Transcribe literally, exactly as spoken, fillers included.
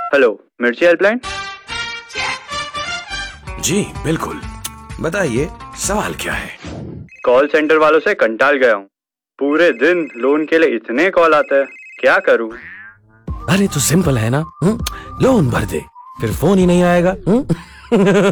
Hello, मिर्ची helpline. जी बिल्कुल, बताइए सवाल क्या है। कॉल सेंटर वालों से कंटाल गया हूँ। पूरे दिन लोन के लिए इतने कॉल आते हैं, क्या करूँ? अरे तो सिंपल है ना, हुँ? लोन भर दे, फिर फोन ही नहीं आएगा। हुँ?